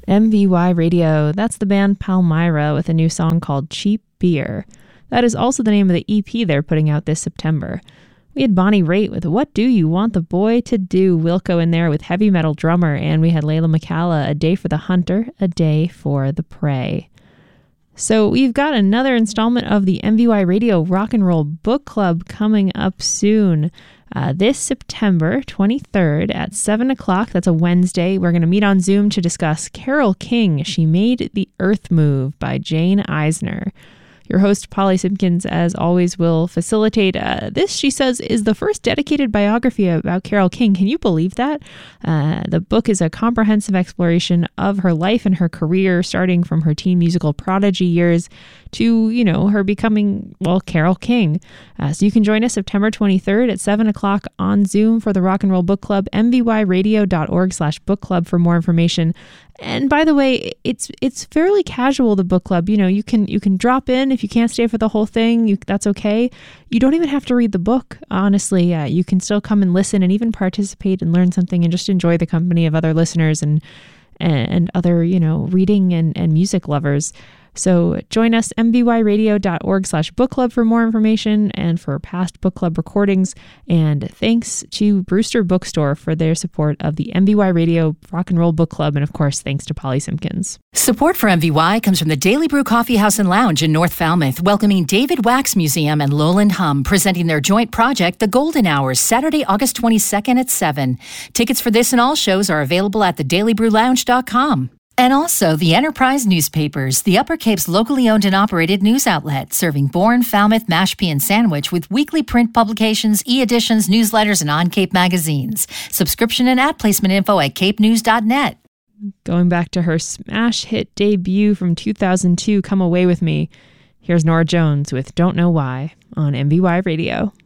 MVY Radio, that's the band Palmyra with a new song called Cheap Beer. That is also the name of the EP they're putting out this September. We had Bonnie Raitt with What Do You Want the Boy to Do? Wilco in there with Heavy Metal Drummer, and we had Layla McCalla, A Day for the Hunter, A Day for the Prey. So we've got another installment of the MVY Radio Rock and Roll Book Club coming up soon. This September 23rd at 7 o'clock, that's a Wednesday, we're going to meet on Zoom to discuss Carole King, She Made the Earth Move by Jane Eisner. Your host, Polly Simpkins, as always, will facilitate. This, she says, is the first dedicated biography about Carole King. Can you believe that? The book is a comprehensive exploration of her life and her career, starting from her teen musical prodigy years to, her becoming, Carole King. So you can join us September 23rd at 7 o'clock on Zoom for the Rock and Roll Book Club, mvyradio.org/book club for more information. And by the way, it's fairly casual, the book club. You can drop in if you can't stay for the whole thing. That's okay. You don't even have to read the book, honestly. You can still come and listen and even participate and learn something and just enjoy the company of other listeners and other, reading and music lovers. So join us, mvyradio.org/book club for more information and for past book club recordings. And thanks to Brewster Bookstore for their support of the MVY Radio Rock and Roll Book Club. And of course, thanks to Polly Simpkins. Support for MVY comes from the Daily Brew Coffee House and Lounge in North Falmouth, welcoming David Wax Museum and Lowland Hum, presenting their joint project, The Golden Hours, Saturday, August 22nd at 7. Tickets for this and all shows are available at thedailybrewlounge.com. And also the Enterprise Newspapers, the Upper Cape's locally owned and operated news outlet, serving Bourne, Falmouth, Mashpee, and Sandwich with weekly print publications, e-editions, newsletters, and on-Cape magazines. Subscription and ad placement info at capenews.net. Going back to her smash hit debut from 2002, Come Away With Me, here's Norah Jones with Don't Know Why on MVY Radio.